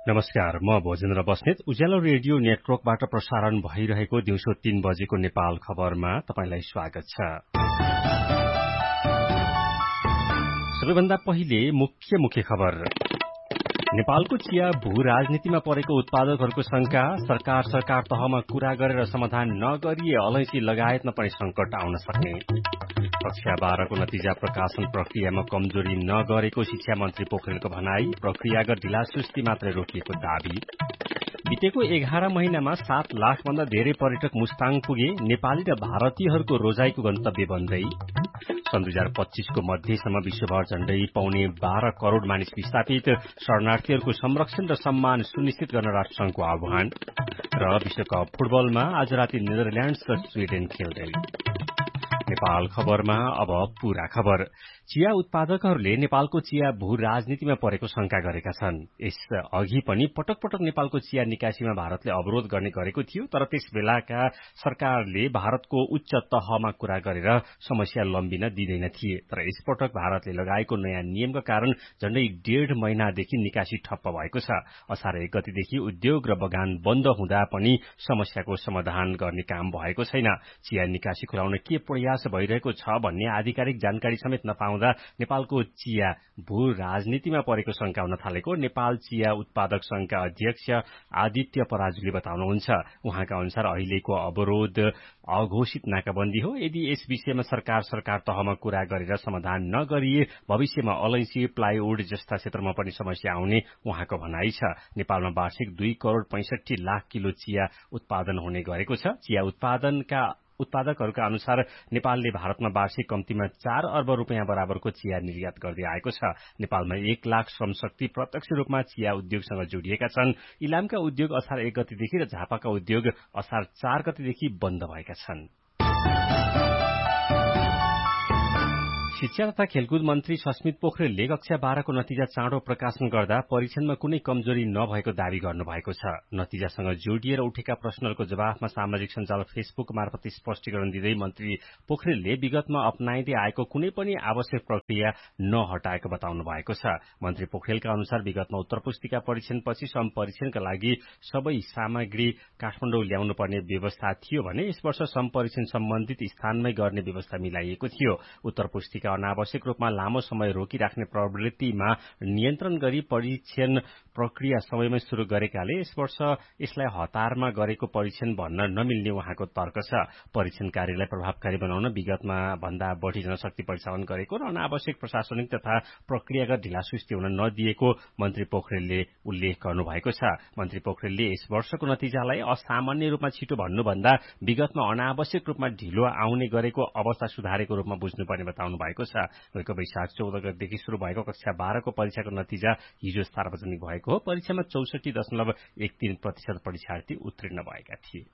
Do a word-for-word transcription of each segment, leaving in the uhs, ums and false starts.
नमस्कार, म भोजेन्द्र बस्नेत। उज्यालो रेडियो नेटवर्कबाट प्रसारण भइरहेको दिउँसो तीन बजेको नेपाल खबरमा तपाईंलाई स्वागत छ। सबैभन्दा पहिले मुख्य मुख्य खबर। नेपालको चिया भू राजनीतिमा परेको उत्पादकहरूको शंका, सरकार सरकार तहमा कुरा गरेर समाधान नगरिए अलैँची लगायतमा पनि संकट आउन सक्ने। कक्षा बाह्रको नतिजा प्रकाशन प्रक्रियामा कमजोरी नगरेको शिक्षा मन्त्री पोखरेलको भनाई, प्रक्रियागत ढिलासुस्ती मात्रै रोकिएको दावी। बितेको एघार महिनामा सात लाख भन्दा धेरै पर्यटक मुस्ताङ पुगे, नेपाली र भारतीयहरूको रोजाईको गन्तव्य बन्दै। सन् दुई हजार पच्चीसको मध्यसम्म विश्वभर झण्डै पाउने बाह्र करोड़ मानिस विस्थापित, शरणार्थीहरूको संरक्षण र सम्मान सुनिश्चित गर्न राष्ट्रसंघको आह्वान। र विश्वकप फुटबलमा आज राति नेदरल्याण्ड्स र स्वीडेन खेल्दै। नेपाल खबरमा अब पूरा खबर। चिया उत्पादकहरूले नेपालको चिया भू राजनीतिमा परेको शंका गरेका छन्। यस अघि पनि पटक पटक नेपालको चिया निकासीमा भारतले अवरोध गर्ने गरेको थियो, तर त्यस बेलाका सरकारले भारतको उच्च तहमा कुरा गरेर समस्या लम्बिन दिँदैन थिए। तर यसपटक भारतले लगाएको नयाँ नियमका कारण झण्डै डेढ महिनादेखि निकासी ठप्प भएको छ। असार एक गतिदेखि उद्योग र बगान बन्द हुँदा पनि समस्याको समाधान गर्ने काम भएको छैन। चिया निकासी खुलाउन के प्रयास भइरहेको छ भन्ने आधिकारिक जानकारी समेत नपाउँदा नेपालको चिया भू राजनीतिमा परेको शंका हुन थालेको नेपाल चिया उत्पादक संघका अध्यक्ष आदित्य पराजुले बताउनुहुन्छ। उहाँका अनुसार अहिलेको अवरोध अघोषित नाकाबन्दी हो। यदि यस विषयमा सरकार सरकार तहमा कुरा गरेर समाधान नगरिए भविष्यमा अलैँची, प्लाइवुड जस्ता क्षेत्रमा पनि समस्या आउने उहाँको भनाइ छ। नेपालमा वार्षिक दुई करोड़ पैंसठी लाख किलो चिया उत्पादन हुने गरेको छ। चिया उत्पादनका उत्पादकहरूका अनुसार नेपालले भारतमा वार्षिक कम्तीमा चार अर्ब रुपियाँ बराबरको चिया निर्यात गर्दै आएको छ। नेपालमा एक लाख श्रमशक्ति प्रत्यक्ष रूपमा चिया उद्योगसँग जोडिएका छन्। इलामका उद्योग असार एक गतिदेखि र झापाका उद्योग असार चार गतिदेखि बन्द भएका छन्। शिक्षा तथा खेलकुद मन्त्री सस्मित पोखरेलले कक्षा बाह्रको नतिजा चाँडो प्रकाशन गर्दा परीक्षणमा कुनै कमजोरी नभएको दावी गर्नुभएको छ। नतिजासँग जोडिएर उठेका प्रश्नहरूको जवाफमा सामाजिक सञ्जाल फेसबुक मार्फत स्पष्टीकरण दिँदै मन्त्री पोखरेलले विगतमा अपनाइँदै आएको कुनै पनि आवश्यक प्रक्रिया नहटाएको बताउनु भएको छ। मन्त्री पोखरेलका अनुसार विगतमा उत्तर पुस्तिका परीक्षणपछि सम परीक्षणका लागि सबै सामग्री काठमाडौँ ल्याउनु पर्ने व्यवस्था थियो भने यस वर्ष सम परीक्षण सम्बन्धित स्थानमै गर्ने व्यवस्था मिलाइएको थियो। उत्तर पुस्तिका अनावश्यक रूपमा लामो समय रोकिराख्ने प्रवृत्तिमा नियन्त्रण गरी परीक्षण प्रक्रिया समयमै शुरू गरेकाले यस वर्ष यसलाई हतारमा गरेको परीक्षण भन्न नमिल्ने उहाँको तर्क छ। परीक्षण कार्यलाई प्रभावकारी बनाउन विगतमा भन्दा बढ़ी जनशक्ति परिचालन गरेको र अनावश्यक प्रशासनिक तथा प्रक्रियागत ढिलासुस्ती हुन नदिएको मन्त्री पोखरेलले उल्लेख गर्नुभएको छ। मन्त्री पोखरेलले यस वर्षको नतिजालाई असामान्य रूपमा छिटो भन्नुभन्दा विगतमा अनावश्यक रूपमा ढिलो आउने गरेको अवस्था सुधारेको रूपमा बुझ्नुपर्ने बताउनु भएको छ। गएको वैशाख चौध गतेदेखि शुरू भएको कक्षा बाह्रको परीक्षाको नतिजा हिजो सार्वजनिक भएको हो। परीक्षामा चौसठी दशमलव एक तीन प्रतिशत परीक्षार्थी उत्तीर्ण भएका थिए।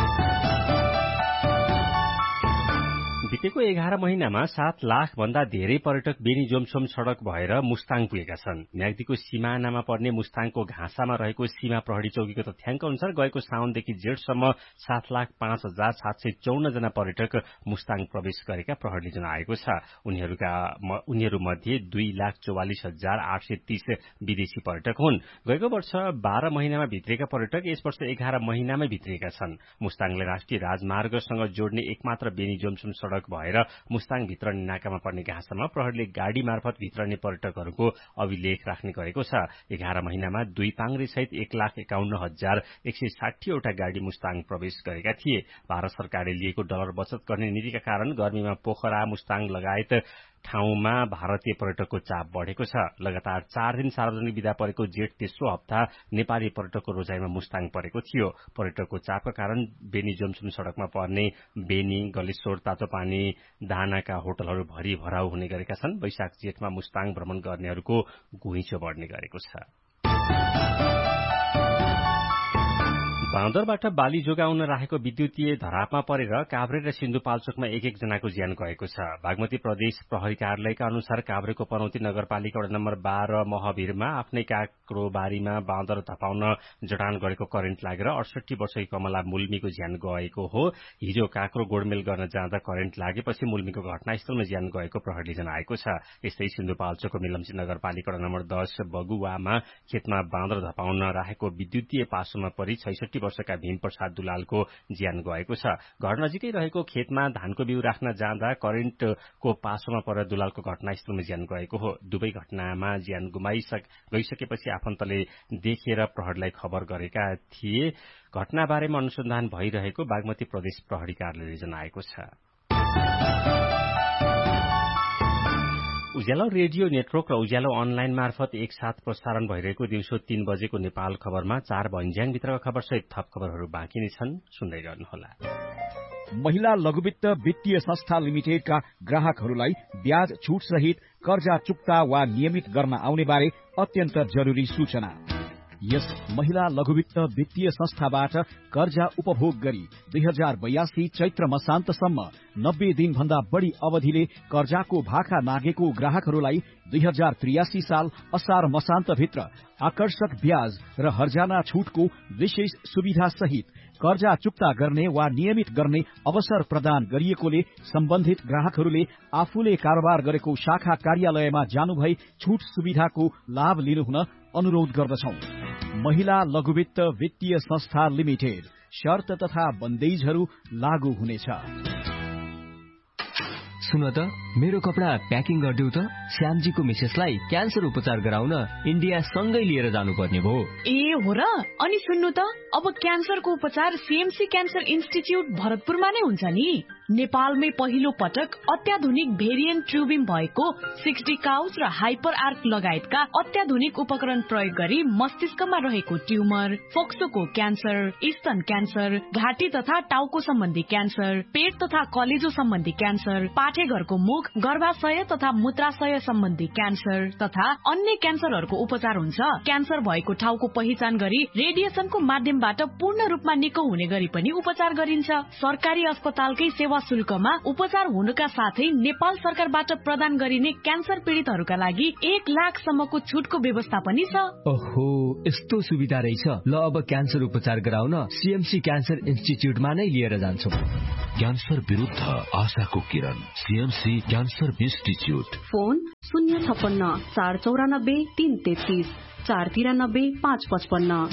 बितेको एघार महिनामा सात लाख भन्दा धेरै पर्यटक बेनी जोमसोम सड़क भएर मुस्ताङ पुगेका छन्। म्याग्दीको सिमानामा पर्ने मुस्ताङको घाँसामा रहेको सीमा प्रहरी चौकीको तथ्याङ्क अनुसार गएको साउनदेखि जेठसम्म सात लाख पाँच हजार सात सय चौन्न जना पर्यटक मुस्ताङ प्रवेश गरेका प्रहरीले जनाएको छ। उनीहरूका उनीहरू मध्ये दुई लाख चौवालिस हजार आठ सय तीस विदेशी पर्यटक हुन्। गएको वर्ष बाह्र महिनामा भित्रिएका पर्यटक यस वर्ष एघार महिनामै भित्रिएका छन्। मुस्ताङलाई राष्ट्रिय राजमार्गसँग जोड्ने एकमात्र बेनी जोमसोम सड़क भएर मुस्ताङ भित्रने नाकामा पर्ने घाँसामा प्रहरीले गाड़ी मार्फत भित्रने पर्यटकहरूको अभिलेख राख्ने गरेको छ। एघार महिनामा दुई पाङ्ग्रे सहित एक लाख एकाउन्न हजार एक सय साठीवटा गाड़ी मुस्ताङ प्रवेश गरेका थिए। भारत सरकारले लिएको डलर बचत गर्ने नीतिका कारण गर्मीमा पोखरा, मुस्ताङ लगायत ठाउँमा भारतीय पर्यटकको चाप बढ़ेको छ। लगातार चार दिन सार्वजनिक विदा परेको जेठ तेस्रो हप्ता नेपाली पर्यटकको रोजाईमा मुस्ताङ परेको थियो। पर्यटकको चापका कारण बेनी जोमसोम सड़कमा पर्ने बेनी, गलेश्वर, तातो पानी, दानाका होटलहरू भरि भराउ हुने गरेका छन्। वैशाख जेठमा मुस्ताङ भ्रमण गर्नेहरूको घुइँचो बढ़ने गरेको छ। बाँदरबाट बाली जोगाउन राखेको विद्युतीय धरापमा परेर काभ्रे र सिन्धुपाल्चोकमा एक एक जनाको ज्यान गएको छ। बागमती प्रदेश प्रहरी कार्यालयका अनुसार काभ्रेको पनौती नगरपालिका वडा नम्बर बाह्र महभिरमा आफ्नै काँक्रो बारीमा बाँदर धपाउन जडान गरेको करेन्ट लागेर अडसठी वर्षकी कमला मुल्मीको ज्यान गएको हो। हिजो काँक्रो गोडमेल गर्न जाँदा करेन्ट लागेपछि मुल्मीको घटनास्थलमा ज्यान गएको प्रहरीले जनाएको छ। यस्तै सिन्धुपाल्चोकको मिलम्ची नगरपालिका वडा नम्बर दस बगुवामा खेतमा बाँदर धपाउन राखेको विद्युतीय पासोमा परि छैसठी वर्षका भीम प्रसाद दुलालको ज्यान गएको छ। घर नजिकै रहेको खेतमा धानको बिउ राख्न जाँदा करेन्टको पासोमा परेर दुलालको घटनास्थलमा ज्यान गएको हो। दुवै घटनामा ज्यान गुमाइसक गइसकेपछि आफन्तले देखेर प्रहरीलाई खबर गरेका थिए। घटनाबारेमा अनुसन्धान भइरहेको बागमती प्रदेश प्रहरी कार्यालयले जनाएको छ। उज्यालो रेडियो नेटवर्क र उज्यालो अनलाइन मार्फत एकसाथ प्रसारण भइरहेको दिउँसो तीन बजेको नेपाल खबरमा चार भन्ज्याङभित्रका खबरसहित थप खबरहरू बाँकी नै छन्, सुन्दै गर्नुहोला। महिला लघुवित्त वित्तीय संस्था लिमिटेडका ग्राहकहरूलाई ब्याज छुट सहित कर्जा चुक्ता वा नियमित गर्न आउने बारे अत्यन्त जरुरी सूचना। यस महिला लघुवित्त वित्तीय संस्थाबाट कर्जा उपभोग गरी दुई हजार बयासी चैत्र मसान्तसम्म नब्बे दिन भन्दा बढ़ी अवधिले कर्जाको भाका नागेको ग्राहकहरूलाई दुई हजार त्रियासी साल असार मसान्तभित्र आकर्षक ब्याज र हर्जाना छुटको विशेष सुविधा सहित कर्जा चुक्ता गर्ने वा नियमित गर्ने अवसर प्रदान गरिएकोले सम्बन्धित ग्राहकहरूले आफूले कारोबार गरेको शाखा कार्यालयमा जानुभई छुट सुविधाको लाभ लिनुहुन अनुरोध गर्दछौं। महिला लघुवित्त वित्तीय संस्था लिमिटेड, शर्त तथा बन्देजहरू लागू हुनेछ। सुन त, मेरो कपडा प्याकिङ गरिदेऊ त। श्यामजीको मिसेसलाई क्यान्सर उपचार गराउन इन्डिया सँगै लिएर जानुपर्ने भयो। ए हो र? अनि सुन्नु त, अब क्यान्सरको उपचार सीएमसी क्यान्सर इन्स्टिच्युट भरतपुरमा नै हुन्छ नि। नेपालमै पहिलो पटक अत्याधुनिक भेरिएन्ट ट्युबिङ भएको सिक्सटी काउच र हाइपर आर्क लगायतका अत्याधुनिक उपकरण प्रयोग गरी मस्तिष्कमा रहेको ट्युमर, फोक्सोको क्यान्सर, स्तन क्यान्सर, घाँटी तथा टाउको सम्बन्धी क्यान्सर, पेट तथा कलेजो सम्बन्धी क्यान्सर, पाठेघरको मुख, गर्भाशय तथा मूत्राशय सम्बन्धी क्यान्सर तथा अन्य क्यान्सरहरूको उपचार हुन्छ। क्यान्सर भएको ठाउँको पहिचान गरी रेडिएसनको माध्यमबाट पूर्ण रूपमा निको हुने गरी पनि उपचार गरिन्छ। सरकारी अस्पतालकै सेवा शुल्कमा उपचार हुनुका साथै नेपाल सरकारबाट प्रदान गरिने क्यान्सर पीड़ितहरूका लागि एक लाख सम्मको छुटको व्यवस्था पनि छ। ओहो, यस्तो सुविधा रहेछ। ल, अब क्यान्सर उपचार गराउन सीएमसी क्यान्सर इन्स्टिच्युटमा नै लिएर जान्छौं। क्यान्सर विरुद्ध आशाको किरण, सीएमसी क्यान्सर इन्स्टिच्युट। फोन शून्य छप्पन्न चार चौरानब्बे तीन तेत्तीस चार तिरानब्बे पाँच पचपन्न।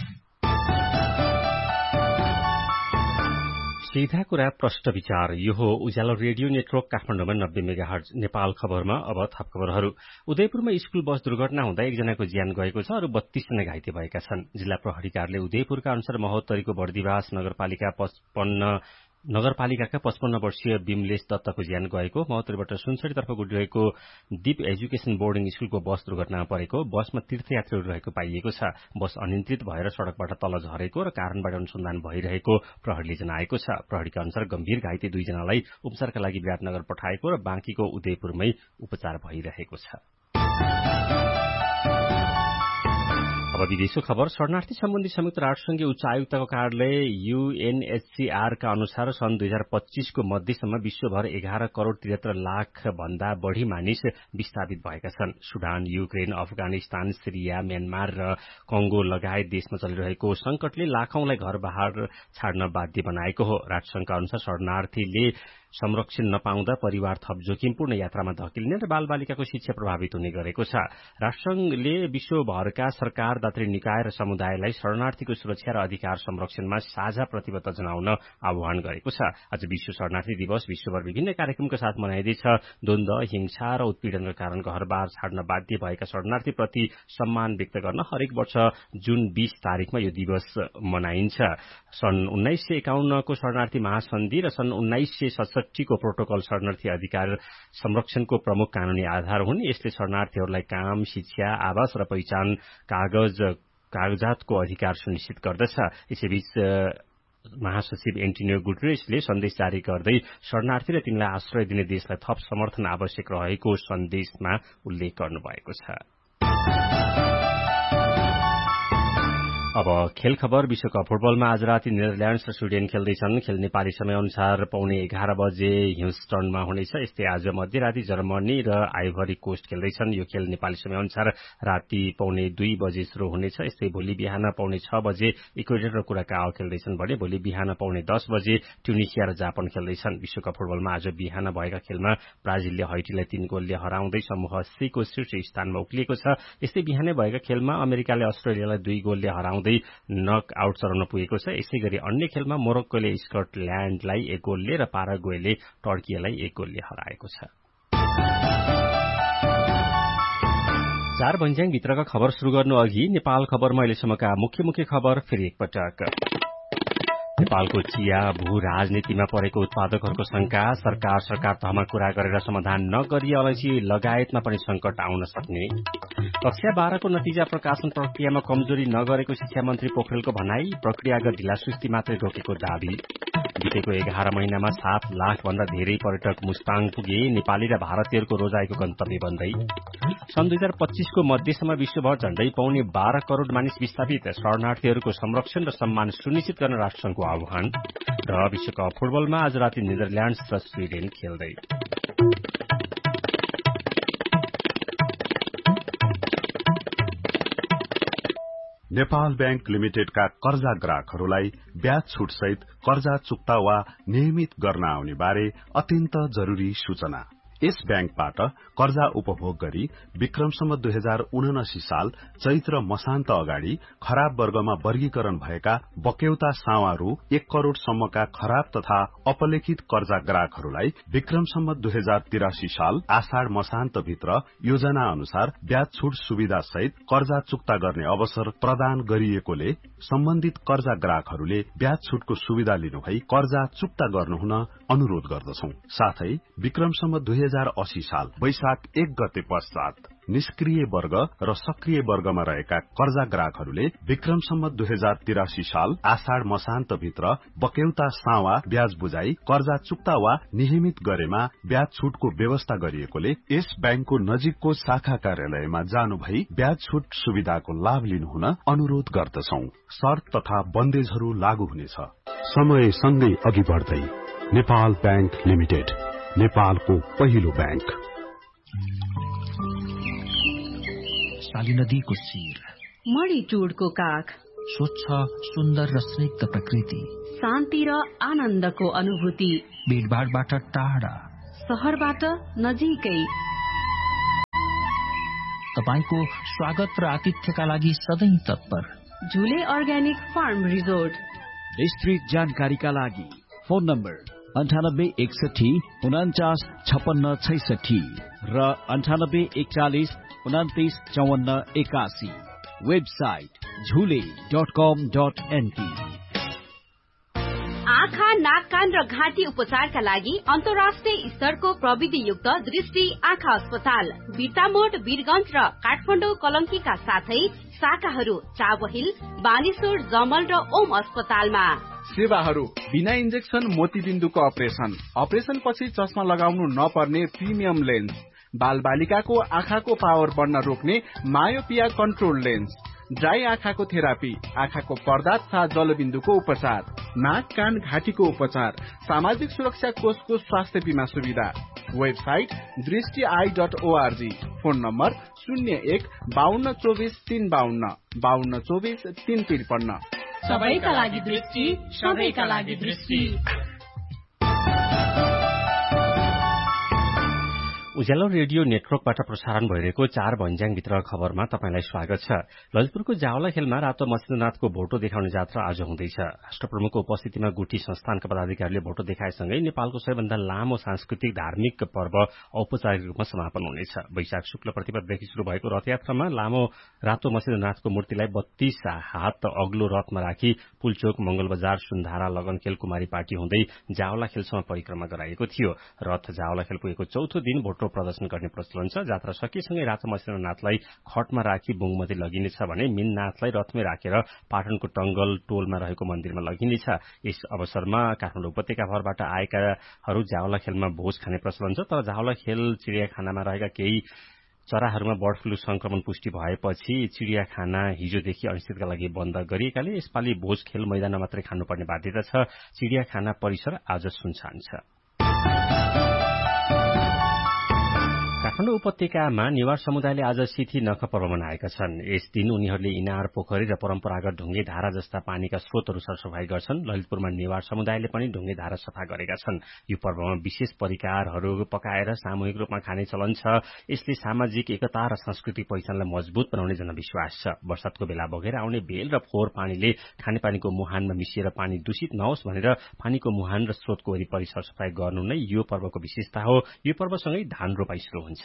सीधा कुरा प्रष्ट विचार। यो हो उज्यालो रेडियो नेटवर्क काठमाडौँमा नब्बे मेगाहर्ज। नेपाल खबरमा अब थप खबरहरू। उदयपुरमा स्कूल बस दुर्घटना हुँदा एकजनाको ज्यान गएको छ, अरू बत्तीस जना घाइते भएका छन्। जिल्ला प्रहरी कार्यालय उदयपुरका अनुसार महोत्तरीको बर्दिवास नगरपालिका पचपन्न नगरपालिकाका पचपन्न वर्षीय विमलेश दत्तको ज्यान गएको। महोत्तरीबाट सुनसरीतर्फ गुडिरहेको दीप एजुकेशन बोर्डिङ स्कूलको बस दुर्घटनामा परेको। बसमा तीर्थयात्रीहरू रहेको पाइएको छ। बस अनियन्त्रित भएर सड़कबाट तल झरेको र कारणबाट अनुसन्धान भइरहेको प्रहरीले जनाएको छ। प्रहरीका अनुसार गम्भीर घाइते दुईजनालाई उपचारका लागि विराटनगर पठाएको र बाँकीको उदयपुरमै उपचार भइरहेको छ। अब विदेशको खबर। शरणार्थी सम्बन्धी संयुक्त राष्ट्रसंघीय उच्च आयुक्तको कार्यालय यूएनएचसीआरका अनुसार सन् दुई हजार पच्चीसको मध्यसम्म विश्वभर एघार करोड़ त्रिहत्तर लाख भन्दा बढ़ी मानिस विस्थापित भएका छन्। सुडान, युक्रेन, अफगानिस्तान, सिरिया, म्यानमार र कंगो लगायत देशमा चलिरहेको संकटले लाखौंलाई घर बाहिर छाड्न बाध्य बनाएको हो। राष्ट्रसंघका अनुसार शरणार्थीले संरक्षण नपाउँदा परिवार थप जोखिमपूर्ण यात्रामा धकिलिने र बालबालिकाको शिक्षा प्रभावित हुने गरेको छ। राष्ट्रसंघले विश्वभरका सरकार, दात्री निकाय र समुदायलाई शरणार्थीको सुरक्षा र अधिकार संरक्षणमा साझा प्रतिबद्धता जनाउन आह्वान गरेको छ। आज विश्व शरणार्थी दिवस विश्वभर विभिन्न कार्यक्रमका साथ मनाइँदैछ। द्वन्द, हिंसा र उत्पीड़नका कारण घरबार छाड्न बाध्य भएका शरणार्थीप्रति सम्मान व्यक्त गर्न हरेक वर्ष जुन बीस तारिकमा यो दिवस मनाइन्छ। सन् उन्नाइस सय एकाउन्नको शरणार्थी महासन्धि र सन् उन्नाइस सय सडसठीको प्रोटोकल शरणार्थी अधिकार संरक्षणको प्रमुख कानूनी आधार हुन्। यसले शरणार्थीहरूलाई काम, शिक्षा, आवास र पहिचान कागज कागजातको अधिकार सुनिश्चित गर्दछ। यसैबीच महासचिव एन्टोनियो गुटेरेसले सन्देश जारी गर्दै शरणार्थी र तिनलाई आश्रय दिने देशलाई थप समर्थन आवश्यक रहेको सन्देशमा उल्लेख गर्नुभएको छ। अब खेल खबर। विश्वकप फुटबलमा आज राति नेदरल्याण्ड्स र स्विडेन खेल्दैछन्। खेल नेपाली समय अनुसार पौने एघार बजे ह्युस्टनमा हुनेछ। यस्तै आज मध्यराति जर्मनी र आइभरी कोस्ट खेल्दैछन्। यो खेल नेपाली समय अनुसार राति पौने दुई बजे शुरू हुनेछ। यस्तै भोलि बिहान पौने छ बजे इक्वेडर र कुराकाओ खेल्दैछन् भने भोलि बिहान पौने दस बजे ट्युनिसिया र जापान खेल्दैछन्। विश्वकप फुटबलमा आज बिहान भएका खेलमा ब्राजिलले हैटीलाई तीन गोलले हराउँदै समूह सी को शीर्ष स्थानमा उक्लिएको छ। यस्तै बिहानै भएका खेलमा अमेरिकाले अस्ट्रेलियालाई दुई गोलले हराउँदै नक आउट चरण पुगेको छ। यसै गरी अन्य खेलमा मोरक्कोले स्कटल्याण्डलाई एक गोलले र पाराग्वेले टर्कीलाई एक गोलले हराएको छ। चार भन्ज्याङ भित्रका खबर शुरू गर्नु अघि नेपाल खबरमा अहिलेसम्मका मुख्य मुख्य खबर फेरि एकपटक। नेपालको चिया भू राजनीतिमा परेको उत्पादकहरूको शंका, सरकार सरकार तहमा कुरा गरेर समाधान नगरी अलैँची लगायतमा पनि संकट आउन सक्ने। कक्षा बाह्रको नतिजा प्रकाशन प्रक्रियामा कमजोरी नगरेको शिक्षा मन्त्री पोखरेलको भनाई, प्रक्रियागत ढिलासुस्ती मात्रै रोकेको दावी। बितेको एघार महिनामा सात लाख भन्दा धेरै पर्यटक मुस्ताङ पुगे, नेपाली र भारतीयहरूको रोजाइको गन्तव्य बन्दै। सन् दुई हजार पच्चीसको मध्यसम्म विश्वभर झण्डै पौने बाह्र करोड़ मानिस विस्थापित, शरणार्थीहरूको संरक्षण र सम्मान सुनिश्चित गर्न राष्ट्रसंघको आह्वान। र विश्वकप फुटबलमा आज राति नेदरल्याण्ड्स र स्विडेन खेल्दै। नेपाल बैंक लिमिटेडका कर्जा ग्राहकहरूलाई ब्याज छुटसहित कर्जा चुक्ता वा नियमित गर्न आउने बारे अत्यन्त जरूरी सूचना। यस ब्याङ्कबाट कर्जा उपभोग गरी विक्रमसम्म दुई हजार उनासी साल चैत्र मसान्त अगाडि खराब वर्गमा वर्गीकरण भएका बक्यौता सावा रु एक करोड़ सम्मका खराब तथा अपलेखित कर्जा ग्राहकहरूलाई विक्रमसम्म दुई हजार तिरासी साल आषाढ़ मसान्त भित्र योजना अनुसार ब्याज छुट सुविधा सहित कर्जा चुक्ता गर्ने अवसर प्रदान गरिएकोले सम्बन्धित कर्जा ग्राहकहरूले ब्याज छुटको सुविधा लिनुभई कर्जा चुक्ता गर्नुहुन अनुरोध गर्दछौं। साथै विक्रमसम्म दुई हजार अस्सी साल वैशाख एक गते पश्चात निष्क्रिय वर्ग र सक्रिय वर्गमा रहेका कर्जा ग्राहकहरूले विक्रमसम्म दुई हजार तिरासी साल आषाढ़ मसान्त भित्र बक्यौता सावा ब्याज बुझाई कर्जा चुक्ता वा नियमित गरेमा ब्याज छुटको व्यवस्था गरिएकोले यस ब्याङ्कको नजिकको शाखा कार्यालयमा जानु भई ब्याज छुट सुविधाको लाभ लिनुहुन अनुरोध गर्दछौं। शर्त तथा बन्देजहरू लागू हुनेछ। समय सँगै अघि बढ्दै नेपाल बैंक लिमिटेड, नेपालको पहिलो ब्याङ्क। शाली नदीको शिर, मणिटुडको काख, स्वच्छ सुन्दर र स्निग्ध प्रकृति, शान्ति र आनन्दको अनुभूति, भीडभाडबाट टाढा, शहरबाट नजिकै। तपाईको स्वागत र आतिथ्यका लागि सधैं तत्पर झुले अर्ग्यानिक फार्म रिजोर्ट। विस्तृत जानकारीका लागि फोन नम्बर अन्ठानब्बे एकसठी उनाचास छपन्न छैसठी र अन्ठानब्बे एकचालिस उनातिस चौवन्न एकासी। वेबसाइट झुले डट कम डट एनपी। आँखा, नाक, कान र घाँटी उपचारका लागि अन्तर्राष्ट्रिय स्तरको प्रविधियुक्त दृष्टि आँखा अस्पताल बिर्तामोड, वीरगंज र काठमाडौँ कलंकीका साथै शाखाहरू चाबहिल, बानेश्वर, जमल र ओम अस्पतालमा। सेवाहरू बिना इन्जेक्सन मोतीबिन्दुको अपरेशन, अपरेशन पछि चस्मा लगाउनु नपर्ने प्रिमियम लेन्स, बाल बालिकाको आँखाको पावर बढ्न रोक्ने मायोपिया कन्ट्रोल लेन्स, ड्राई आँखाको थेरापी, आँखाको पर्दा तथा जलबिन्दुको उपचार, नाक, कान, घाँटीको उपचार, सामाजिक सुरक्षा कोषको स्वास्थ्य बीमा सुविधा। वेबसाइट दृष्टि I dot ORG. Phone number शून्य एक बाहन्न चौबिस तीन बाहन्न बाहन्न चौबिस तीन त्रिपन्न। सबैका लागि दृष्टि, सबैका लागि दृष्टि। उज्यालो रेडियो नेटवर्कबाट प्रसारण भइरहेको चार भन्ज्याङभित्र खबरमा तपाईंलाई स्वागत छ। ललितपुरको जावला खेलमा रातो मसिन्द्रनाथको भोटो देखाउने जात्रा आज हुँदैछ। राष्ट्रप्रमुखको उपस्थितिमा गुठी संस्थानका पदाधिकारीले भोटो देखाएसँगै नेपालको सबैभन्दा लामो सांस्कृतिक धार्मिक पर्व औपचारिक रूपमा समापन हुनेछ। वैशाख शुक्ल प्रतिपददेखि शुरू भएको रथयात्रामा लामो रातो मसिन्द्रनाथको मूर्तिलाई बत्तीस हात अग्लो रथमा राखी पुलचोक, मंगल बजार, सुन्धारा, लगनखेल, कुमारी पार्टी हुँदै जावला खेलसम्म परिक्रमा गराइएको थियो। रथ जावला खेल पुगेको चौथो दिन भोटो प्रदर्शन गर्ने प्रचलन छ। जात्रा सकिएसँगै रातो मसिन्द्रनाथलाई खटमा राखी बुङमती लगिनेछ भने मीननाथलाई रथमै राखेर पाटनको टंगल टोलमा रहेको मन्दिरमा लगिनेछ। यस अवसरमा काठमाडौँ उपत्यकाभरबाट आएकाहरू जावला खेलमा भोज खाने प्रचलन छ। तर जावला खेल चिडियाखानामा रहेका केही चराहरूमा बर्ड फ्लू संक्रमण पुष्टि भएपछि चिडियाखाना हिजोदेखि अनिश्चितका लागि बन्द गरिएकाले यसपालि भोज खेल मैदानमा मात्रै खानुपर्ने बाध्यता छ। चिडियाखाना परिसर आज सुनसान छ। काठमाडौँ उपत्यकामा नेवार समुदायले आज सिथी नख पर्व मनाएका छन्। यस दिन उनीहरूले इनार, पोखरी र परम्परागत ढुङ्गे धारा जस्ता पानीका स्रोतहरू सरसफाई गर्छन्। ललितपुरमा नेवार समुदायले पनि ढुङ्गे धारा सफा गरेका छन्। यो पर्वमा विशेष परिकारहरू पकाएर सामूहिक रूपमा खाने चलन छ। यसले सामाजिक एकता र सांस्कृतिक पहिचानलाई मजबुत बनाउने जनविश्वास छ। वर्षातको बेला बगेर आउने बेल र फोहोर पानीले खानेपानीको मुहानमा मिसिएर पानी दूषित नहोस् भनेर पानीको मुहान र स्रोतको वरिपरि सरसफाई गर्नु नै यो पर्वको विशेषता हो। यो पर्वसँगै धान रोपाई शुरू हुन्छ।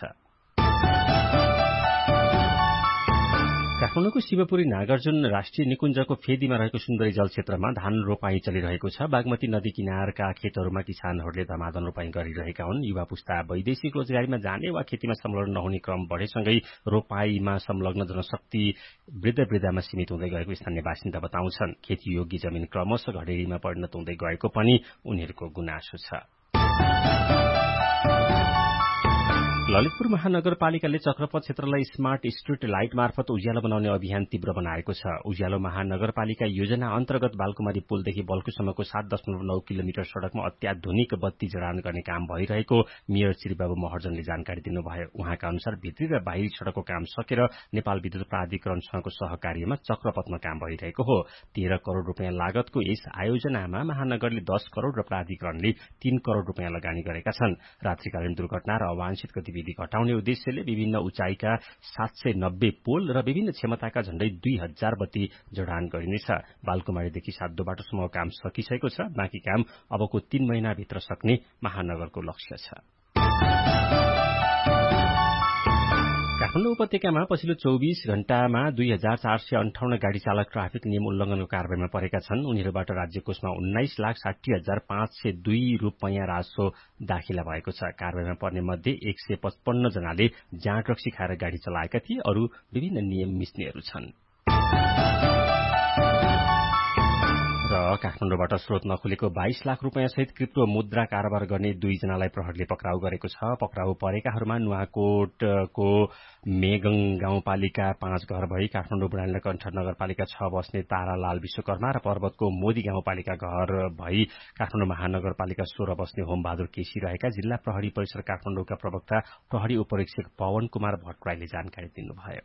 काठमाडौँको शिवपुरी नागार्जुन राष्ट्रिय निकुञ्जको फेदीमा रहेको सुन्दरी जल क्षेत्रमा धान रोपाई चलिरहेको छ। बागमती नदी किनारका खेतहरूमा किसानहरूले धमाधम रोपाई गरिरहेका हुन्। युवा पुस्ता वैदेशिक रोजगारीमा जाने वा खेतीमा संलग्न नहुने क्रम बढेसँगै रोपाईमा संलग्न जनशक्ति वृद्ध वृद्धामा सीमित हुँदै गएको स्थानीय बासिन्दा बताउँछन्। खेतीयोग्य जमिन क्रमशः घडेरीमा परिणत हुँदै गएको पनि उनीहरूको गुनासो छ। ललितपुर महानगरपालिकाले चक्रपथ क्षेत्रलाई स्मार्ट स्ट्रीट लाइट मार्फत उज्यालो बनाउने अभियान तीव्र बनाएको छ। उज्यालो महानगरपालिका योजना अन्तर्गत बालकुमारी पुलदेखि बल्कुसम्मको सात दशमलव नौ किलोमिटर सड़कमा अत्याधुनिक बत्ती जडान गर्ने काम भइरहेको मेयर श्रीबाबु महर्जनले जानकारी दिनुभयो। उहाँका अनुसार भित्री र बाहिरी सड़कको काम सकेर नेपाल विद्युत प्राधिकरणसँगको सहकार्यमा चक्रपथमा काम भइरहेको हो। तेह्र करोड़ रूपियाँ लागतको यस आयोजनामा महानगरले दस करोड़ र प्राधिकरणले तीन करोड़ रूपियाँ लगानी गरेका छन्। रात्रिकालीन दुर्घटना र अवांछित गतिविधि घटाउने उद्देश्यले विभिन्न उचाइका सात सय नब्बे पोल र विभिन्न क्षमताका झण्डै दुई हजार बत्ती जडान गरिनेछ। बालकुमारीदेखि सातो बाटोसम्म काम सकिसकेको छ। बाँकी काम अबको तीन महिनाभित्र सक्ने महानगरको लक्ष्य छ। काठमाडौँ उपत्यकामा पछिल्लो चौबीस घण्टामा दुई हजार चार सय अन्ठाउन्न गाड़ी चालक ट्राफिक नियम उल्लंघनको कारवाहीमा परेका छन्। उनीहरूबाट राज्य कोषमा उन्नाइस लाख साठी हजार पाँच सय दुई रूपियाँ राजस्व दाखिला भएको छ। कारवाहीमा पर्ने मध्ये एक सय पचपन्न जनाले जाँड रक्सी खाएर गाड़ी चलाएका थिए। अरू विभिन्न नियम मिच्नेहरू छन्। र काठमाडौँबाट स्रोत नखुलेको बाइस लाख रूपियाँ सहित क्रिप्टो मुद्रा कारोबार गर्ने दुईजनालाई प्रहरीले पक्राउ गरेको छ। पक्राउ परेकाहरूमा नुवाकोटको मेगङ गाउँपालिका पाँच घर भई काठमाडौँ बुढानीला कण्ठ नगरपालिका छ बस्ने तारालाल विश्वकर्मा र पर्वतको मोदी गाउँपालिका घर भई काठमाडौँ महानगरपालिका सोह्र बस्ने होमबहादुर केसी रहेका जिल्ला प्रहरी परिसर काठमाडौँका प्रवक्ता प्रहरी उपरीक्षक पवन कुमार भट्टराईले जानकारी दिनुभयो।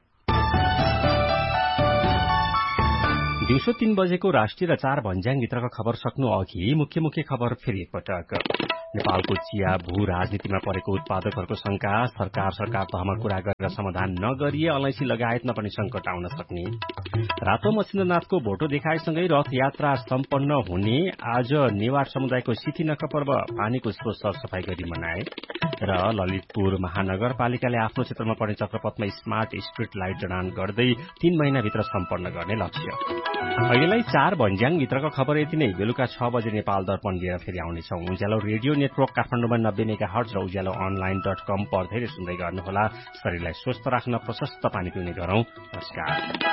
दिउँसो तीन बजेको राष्ट्रिय र चार भन्ज्याङभित्रका खबर सक्नु अघि मुख्य मुख्य खबर फेरि एकपटक। नेपालको चिया भू राजनीतिमा परेको उत्पादकहरूको शंका, सरकार सरकार तहमा कुरा गरेर समाधान नगरिए अलैँची लगायतमा पनि संकट आउन सक्ने। रातो मच्छिन्द्रनाथको भोटो देखाएसँगै रथ यात्रा सम्पन्न हुने। आज नेवार समुदायको सिथी नख पर्व पानीको स्रोत सरसफाई गरी मनाए। र ललितपुर महानगरपालिकाले आफ्नो क्षेत्रमा पर्ने चक्रपथमा स्मार्ट स्ट्रीट लाइट जडान गर्दै तीन महिनाभित्र सम्पन्न गर्ने लक्ष्य। अहिलेलाई चार भन्ज्याङभित्रको खबर यति नै। बेलुका छ बजे नेपाल दर्पण लिएर फेरि आउनेछौं। उज्यालो रेडियो नेटवर्क काठमाडौँमा नब्बे मेगा हर्ज र उज्यालो अनलाइन डट कम पर धेरै सुन्दै गर्नुहोला। शरीरलाई स्वस्थ राख्न प्रशस्त पानी पिउने गरौं। नमस्कार।